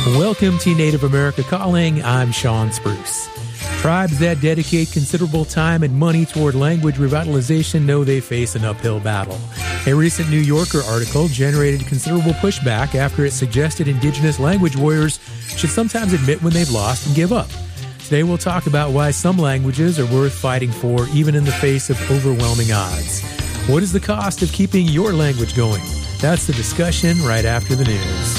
Welcome to Native America Calling. I'm Sean Spruce. Tribes that dedicate considerable time and money toward language revitalization know they face an uphill battle. A recent New Yorker article generated considerable pushback after it suggested indigenous language warriors should sometimes admit when they've lost and give up. Today we'll talk about why some languages are worth fighting for even in the face of overwhelming odds. What is the cost of keeping your language going? That's the discussion right after the news.